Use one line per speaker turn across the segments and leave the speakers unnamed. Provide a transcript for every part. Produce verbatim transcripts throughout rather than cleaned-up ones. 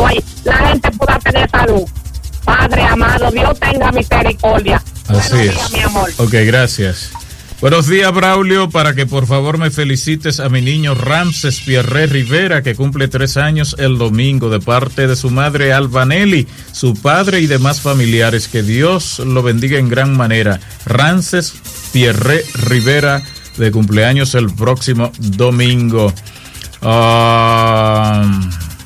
médico ahí, la gente pueda tener salud. Padre amado, Dios tenga misericordia.
Así
Buenos
es.
días, mi amor.
Ok, gracias. Buenos días, Braulio, para que por favor me felicites a mi niño Ramses Pierre Rivera, que cumple tres años el domingo, de parte de su madre Albanelli, su padre y demás familiares. Que Dios lo bendiga en gran manera. Ramses Pierre Rivera, de cumpleaños el próximo domingo. Uh...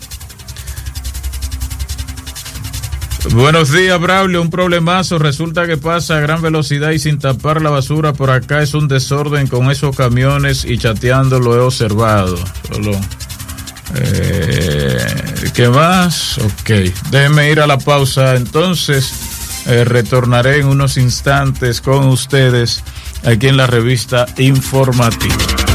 Buenos días, Braulio. Un problemazo. Resulta que pasa a gran velocidad y sin tapar la basura. Por acá es un desorden con esos camiones y chateando lo he observado. Solo. Eh, ¿Qué más? Ok. Déjenme ir a la pausa. Entonces, eh, retornaré en unos instantes con ustedes aquí en la revista informativa.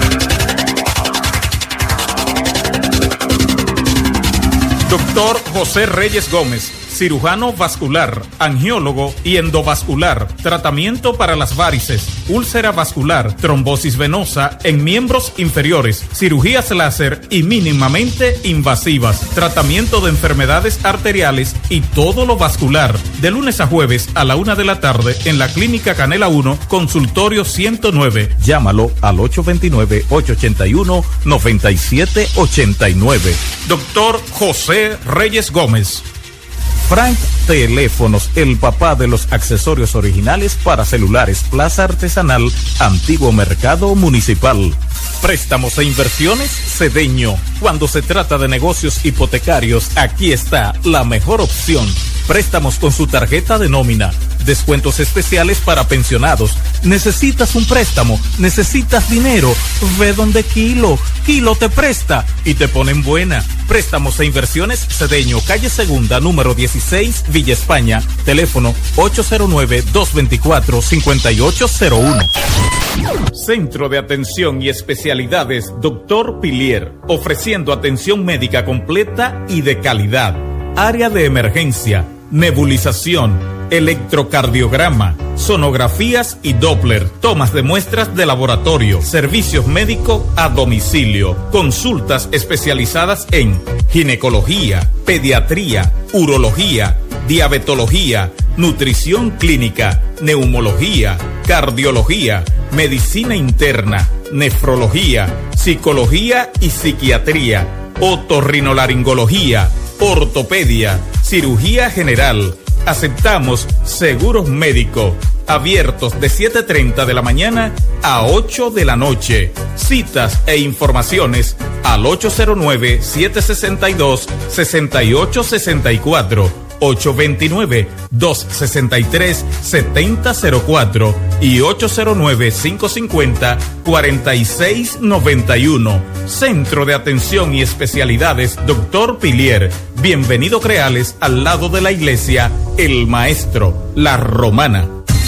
Doctor José Reyes Gómez, cirujano vascular, angiólogo y endovascular, tratamiento para las varices, úlcera vascular, trombosis venosa en miembros inferiores, cirugías láser y mínimamente invasivas, tratamiento de enfermedades arteriales y todo lo vascular, de lunes a jueves a la una de la tarde en la Clínica Canela uno, consultorio ciento nueve. Llámalo al ocho dos nueve, ocho ocho uno, nueve siete ocho nueve. Doctor José Reyes Gómez. Frank Teléfonos, el papá de los accesorios originales para celulares, Plaza Artesanal, Antiguo Mercado Municipal. Préstamos e inversiones, Cedeño. Cuando se trata de negocios hipotecarios, aquí está la mejor opción. Préstamos con su tarjeta de nómina. Descuentos especiales para pensionados. ¿Necesitas un préstamo? ¿Necesitas dinero? Ve donde Kilo. Kilo te presta y te ponen buena. Préstamos e inversiones, Cedeño, calle Segunda, número dieciséis, Villa España. Teléfono ocho cero nueve, dos dos cuatro, cinco ocho cero uno. Centro de Atención y Especialidades Doctor Pilier, ofreciendo atención médica completa y de calidad. Área de emergencia, nebulización, electrocardiograma, sonografías y Doppler, tomas de muestras de laboratorio, servicios médicos a domicilio, consultas especializadas en ginecología, pediatría, urología, diabetología, nutrición clínica, neumología, cardiología, medicina interna, nefrología, psicología y psiquiatría, otorrinolaringología, ortopedia, cirugía general. Aceptamos seguros médicos, abiertos de siete treinta de la mañana a ocho de la noche. Citas e informaciones al ocho cero nueve, siete seis dos, seis ocho seis cuatro, ocho dos nueve, dos seis tres, siete cero cero cuatro y ocho cero nueve, cinco cinco cero, cuatro seis nueve uno. Centro de Atención y Especialidades Doctor Pilier. Bienvenido Creales, al lado de la iglesia El Maestro, La Romana.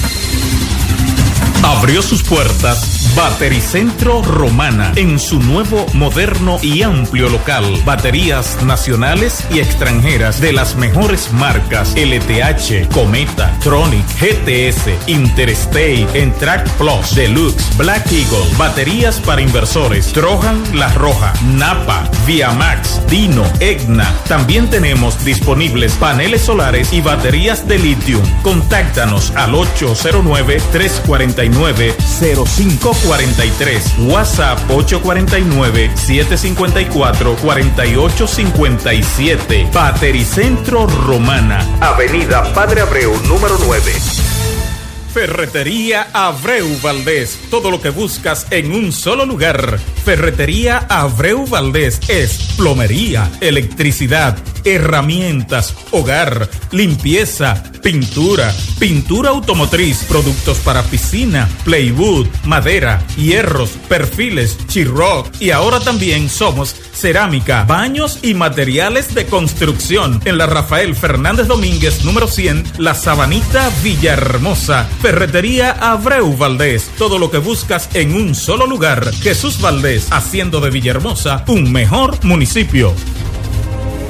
Abrió sus puertas Batericentro Romana en su nuevo, moderno y amplio local. Baterías nacionales y extranjeras de las mejores marcas: L T H, Cometa, Tronic, G T S, Interstate, Entrac Plus, Deluxe, Black Eagle. Baterías para inversores: Trojan, La Roja, Napa, Viamax, Dino, Egna. También tenemos disponibles paneles solares y baterías de litio. Contáctanos al ocho cero nueve, tres cuatro nueve, cero cinco cuatro tres, WhatsApp ocho cuatro nueve, siete cinco cuatro, cuatro ocho cinco siete. Batericentro Romana, Avenida Padre Abreu, número nueve. Ferretería Abreu Valdés, todo lo que buscas en un solo lugar. Ferretería Abreu Valdés es plomería, electricidad, herramientas, hogar, limpieza, pintura, pintura automotriz, productos para piscina, plywood, madera, hierros, perfiles, Chiroc, y ahora también somos cerámica, baños y materiales de construcción. En la Rafael Fernández Domínguez, número cien, La Sabanita, Villahermosa. Ferretería Abreu Valdés, todo lo que buscas en un solo lugar. Jesús Valdés, haciendo de Villahermosa un mejor municipio.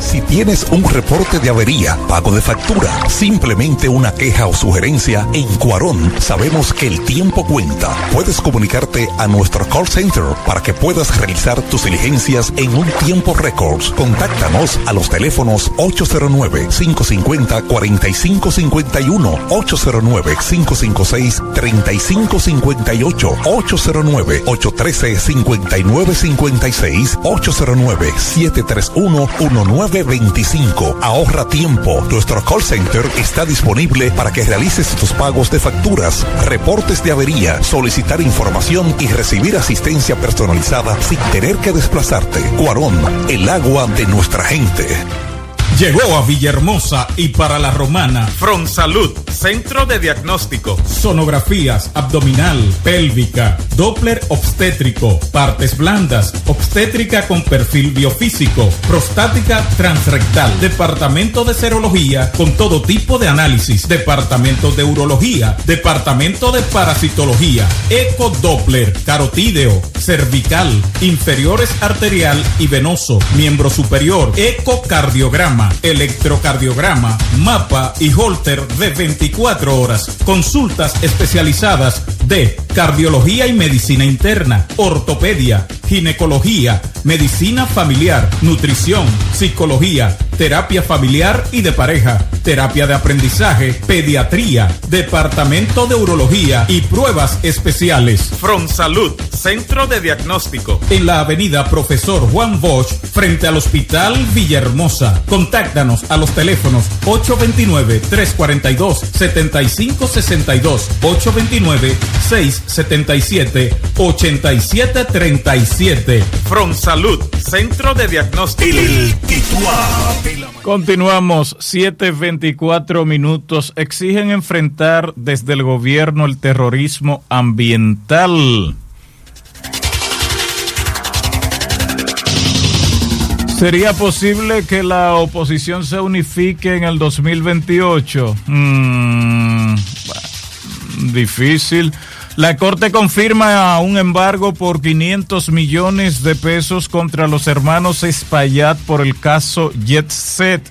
Si tienes un reporte de avería, pago de factura, simplemente una queja o sugerencia, en Cuarón sabemos que el tiempo cuenta. Puedes comunicarte a nuestro call center para que puedas realizar tus diligencias en un tiempo récord. Contáctanos a los teléfonos ocho cero nueve, cinco cinco cero, cuatro cinco cinco uno, ocho cero nueve, cinco cinco seis, tres cinco cinco ocho, ocho cero nueve, ocho uno tres, cinco nueve cinco seis, ocho cero nueve, siete tres uno, uno nueve dos cinco. Ahorra tiempo. Nuestro call center está disponible para que realices tus pagos de facturas, reportes de avería, solicitar información y recibir asistencia personalizada sin tener que desplazarte. Cuarón, el agua de nuestra gente.
Llegó a Villahermosa y para la Romana Fronsalud, centro de diagnóstico, sonografías abdominal, pélvica, Doppler obstétrico, partes blandas, obstétrica con perfil biofísico, prostática transrectal, departamento de serología con todo tipo de análisis, departamento de urología, departamento de parasitología, eco Doppler, carotídeo, cervical, inferiores arterial y venoso, miembro superior, ecocardiograma, electrocardiograma, mapa y holter de veinticuatro horas, consultas especializadas de cardiología y medicina interna, ortopedia, ginecología, medicina familiar, nutrición, psicología, terapia familiar y de pareja, terapia de aprendizaje, pediatría, departamento de urología y pruebas especiales. Fronsalud, centro de diagnóstico, en la avenida Profesor Juan Bosch, frente al Hospital Villahermosa. Contáctanos a los teléfonos ocho dos nueve, tres cuatro dos, siete cinco seis dos, ocho dos nueve, seis siete siete, ocho siete tres siete. Fronsalud, centro de diagnóstico.
El titular de la...
Continuamos, siete veinticuatro minutos. Exigen enfrentar desde el gobierno el terrorismo ambiental. ¿Sería posible que la oposición se unifique en el dos mil veintiocho? Mm, difícil. La Corte confirma un embargo por quinientos millones de pesos contra los hermanos Espaillat por el caso Jet Set.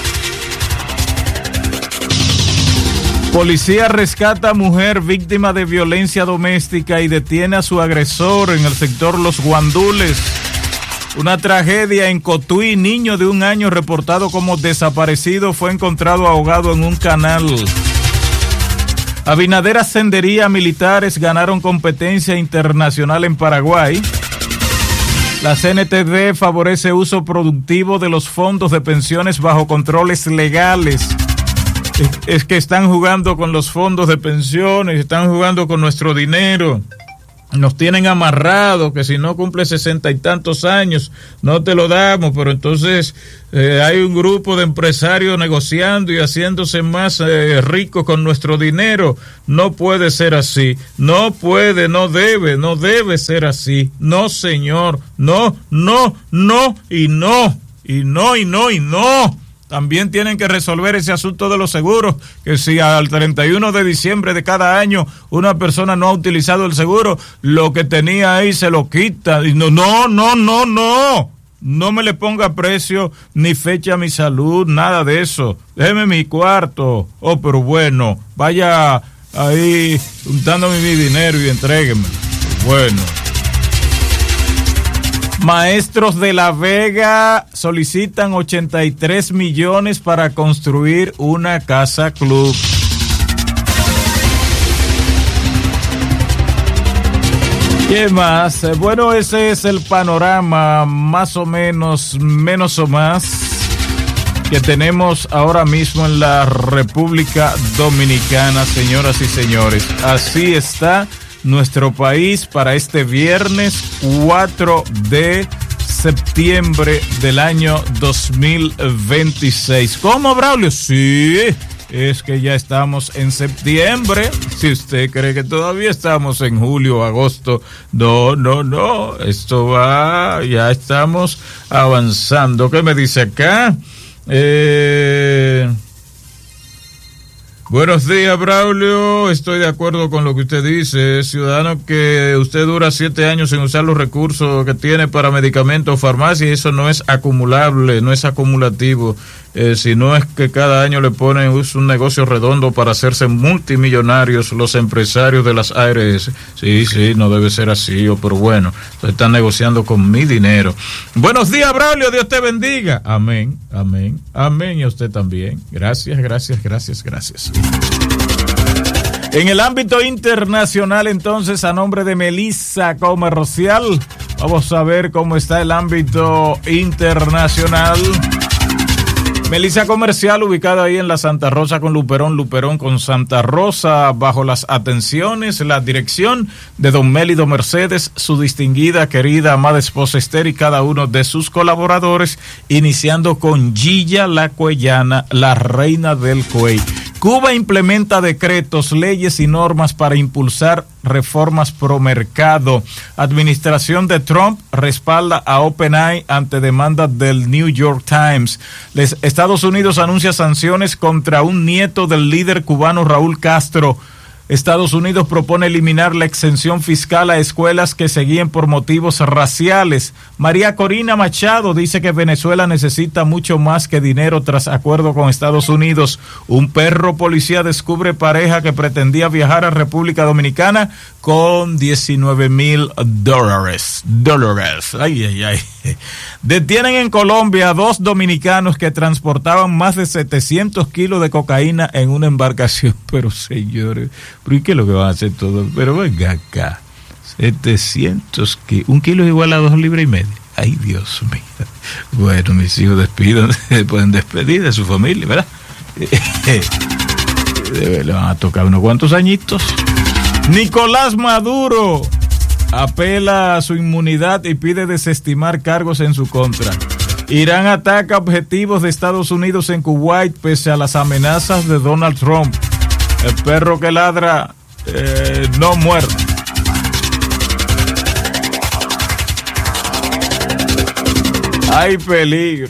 Policía rescata a mujer víctima de violencia doméstica y detiene a su agresor en el sector Los Guandules. Una tragedia en Cotuí, niño de un año reportado como desaparecido fue encontrado ahogado en un canal. Abinader ascendería a militares, ganaron competencia internacional en Paraguay. La C N T D favorece uso productivo de los fondos de pensiones bajo controles legales. Es, es que están jugando con los fondos de pensiones, están jugando con nuestro dinero. Nos tienen amarrados que si no cumple sesenta y tantos años no te lo damos, pero entonces eh, hay un grupo de empresarios negociando y haciéndose más eh, ricos con nuestro dinero. No puede ser así, no puede, no debe, no debe ser así. No, señor, no, no, no y no, y no, y no, y no. También tienen que resolver ese asunto de los seguros, que si al treinta y uno de diciembre de cada año una persona no ha utilizado el seguro, lo que tenía ahí se lo quita. Y no, no, no, no, no. No me le ponga precio ni fecha a mi salud, nada de eso. Déjeme mi cuarto. Oh, pero bueno, vaya ahí juntándome mi dinero y entrégueme. Bueno. Maestros de La Vega solicitan ochenta y tres millones para construir una casa club. ¿Qué más? Bueno, ese es el panorama más o menos, menos o más, que tenemos ahora mismo en la República Dominicana, señoras y señores. Así está nuestro país para este viernes cuatro de septiembre del año dos mil veintiséis. ¿Cómo, Braulio? Sí, es que ya estamos en septiembre. Si usted cree que todavía estamos en julio o agosto, no, no, no, esto va, ya estamos avanzando. ¿Qué me dice acá? Eh... Buenos días, Braulio. Estoy de acuerdo con lo que usted dice. Ciudadano, que usted dura siete años sin usar los recursos que tiene para medicamentos o farmacia, y eso no es acumulable, no es acumulativo. Eh, sino es que cada año le ponen un negocio redondo para hacerse multimillonarios los empresarios de las A R S. Sí, sí, no debe ser así, pero bueno, están negociando con mi dinero. Buenos días, Braulio, Dios te bendiga. Amén, amén, amén, y a usted también. Gracias, gracias, gracias, gracias. En el ámbito internacional, entonces, a nombre de Melissa Comercial, vamos a ver cómo está el ámbito internacional. Melissa Comercial, ubicada ahí en la Santa Rosa con Luperón, Luperón con Santa Rosa, bajo las atenciones, la dirección de don Mélido Mercedes, su distinguida, querida, amada esposa Esther y cada uno de sus colaboradores, iniciando con Gilla la Cuellana, la reina del Cuey. Cuba implementa decretos, leyes y normas para impulsar reformas pro mercado. Administración de Trump respalda a OpenAI ante demanda del New York Times. Les, Estados Unidos anuncia sanciones contra un nieto del líder cubano Raúl Castro. Estados Unidos propone eliminar la exención fiscal a escuelas que se guíen por motivos raciales. María Corina Machado dice que Venezuela necesita mucho más que dinero tras acuerdo con Estados Unidos. Un perro policía descubre pareja que pretendía viajar a República Dominicana con diecinueve mil dólares. Dólares. Ay, ay, ay. Detienen en Colombia a dos dominicanos que transportaban más de setecientos kilos de cocaína en una embarcación. Pero señores, ¿pero y qué es lo que van a hacer todos? Pero venga acá, setecientos kilos, un kilo es igual a dos libras y media. Ay, Dios mío. Bueno, mis hijos despidan, se pueden despedir de su familia, ¿verdad? Le van a tocar unos cuantos añitos. Nicolás Maduro apela a su inmunidad y pide desestimar cargos en su contra. Irán ataca objetivos de Estados Unidos en Kuwait pese a las amenazas de Donald Trump. El perro que ladra eh, no muerde. Hay peligro.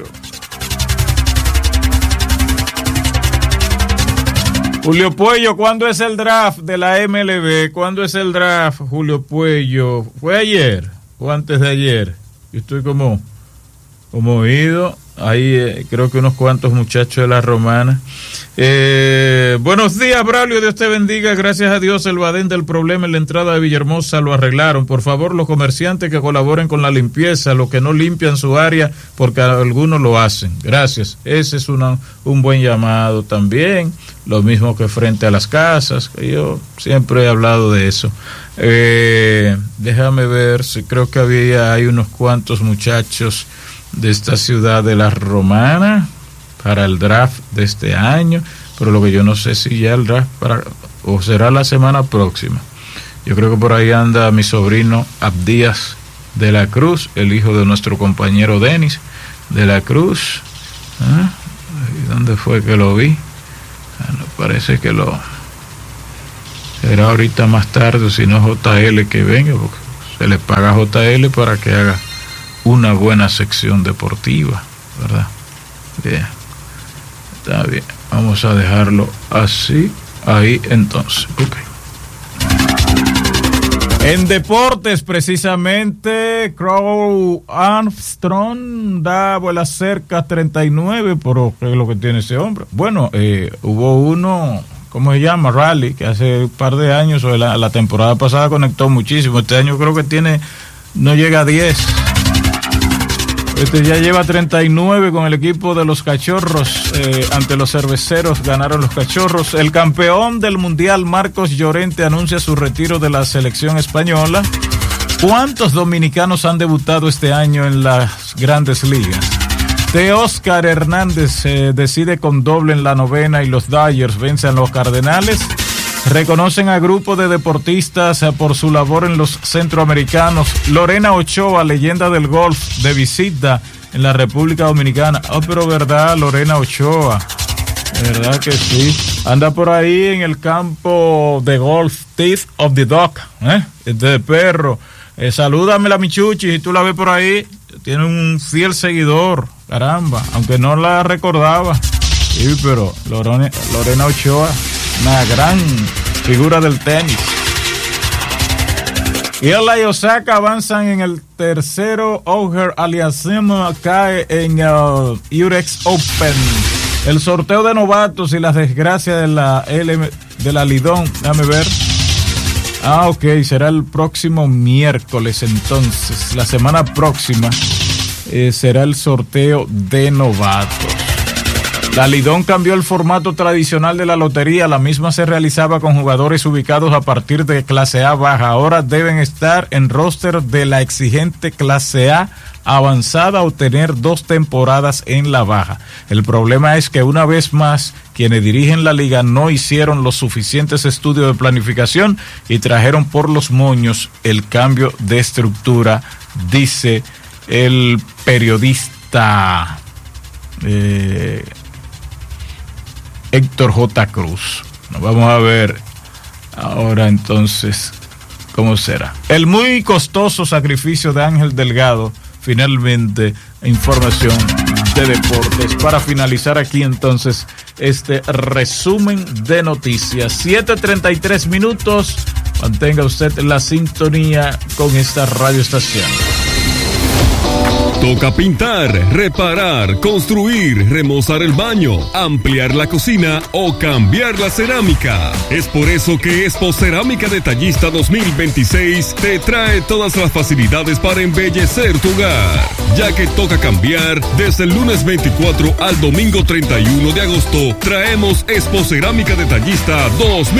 Julio Puello, ¿cuándo es el draft de la M L B? ¿Cuándo es el draft, Julio Puello? ¿Fue ayer o antes de ayer? Yo estoy como, como oído. Ahí eh, creo que unos cuantos muchachos de la Romana. Eh, buenos días, Braulio, Dios te bendiga. Gracias a Dios el badén del problema en la entrada de Villahermosa lo arreglaron. Por favor, los comerciantes que colaboren con la limpieza, los que no limpian su área, porque algunos lo hacen. Gracias. Ese es una, un buen llamado también. Lo mismo que frente a las casas, que yo siempre he hablado de eso. Eh, déjame ver, si creo que había, hay unos cuantos muchachos de esta ciudad de la Romana para el draft de este año, pero lo que yo no sé si ya el draft para, o será la semana próxima. Yo creo que por ahí anda mi sobrino Abdías de la Cruz, el hijo de nuestro compañero Denis de la Cruz. ¿Ah? ¿Dónde fue que lo vi? Bueno, parece que lo será ahorita más tarde, si no J L que venga, porque se le paga a J L para que haga una buena sección deportiva, ¿verdad? Bien, está bien, vamos a dejarlo así, ahí entonces. Okay. En deportes, precisamente, Crow Armstrong da vuelas cerca treinta y nueve, pero ¿qué es lo que tiene ese hombre? Bueno, eh, hubo uno, ¿cómo se llama? Rally, que hace un par de años, o la, la temporada pasada conectó muchísimo. Este año creo que tiene, no llega a diez. Este ya lleva treinta y nueve con el equipo de los Cachorros. Eh, ante los Cerveceros ganaron los Cachorros. El campeón del mundial, Marcos Llorente, anuncia su retiro de la selección española. ¿Cuántos dominicanos han debutado este año en las grandes ligas? Teóscar Hernández eh, decide con doble en la novena y los Dodgers vencen a los Cardenales. Reconocen a grupo de deportistas por su labor en los centroamericanos. Lorena Ochoa, leyenda del golf, de visita en la República Dominicana. Oh, pero verdad, Lorena Ochoa, verdad que sí. Anda por ahí en el campo de golf, Teeth of the Dog, ¿eh? de perro. Eh, salúdame la Michuchi, si tú la ves por ahí, tiene un fiel seguidor, caramba, aunque no la recordaba. Sí, pero Lorena, Lorena Ochoa, una gran figura del tenis. Y Iola y Osaka avanzan en el tercero. Auger Aliassime cae en el U X Open. El sorteo de novatos y las desgracias de la L, de la Lidón, déjame ver. Ah, ok, será el próximo miércoles entonces. La semana próxima eh, será el sorteo de novatos. La Lidón cambió el formato tradicional de la lotería. La misma se realizaba con jugadores ubicados a partir de clase A baja. Ahora deben estar en roster de la exigente clase A avanzada o tener dos temporadas en la baja. El problema es que una vez más quienes dirigen la liga no hicieron los suficientes estudios de planificación y trajeron por los moños el cambio de estructura, dice el periodista eh, Héctor J. Cruz. Vamos a ver ahora entonces cómo será. El muy costoso sacrificio de Ángel Delgado. Finalmente, información de deportes. Para finalizar aquí entonces este resumen de noticias. siete treinta y tres minutos. Mantenga usted la sintonía con esta radioestación.
Toca pintar, reparar, construir, remozar el baño, ampliar la cocina o cambiar la cerámica. Es por eso que Expo Cerámica Detallista dos mil veintiséis te trae todas las facilidades para embellecer tu hogar. Ya que toca cambiar, desde el lunes veinticuatro al domingo treinta y uno de agosto, traemos Expo Cerámica Detallista dos mil veintiséis.